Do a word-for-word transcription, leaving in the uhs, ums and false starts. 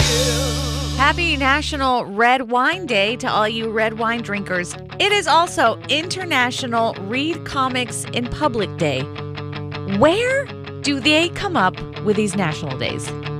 Happy National Red Wine Day to all you red wine drinkers. It is also International Read Comics in Public Day. Where do they come up with these national days?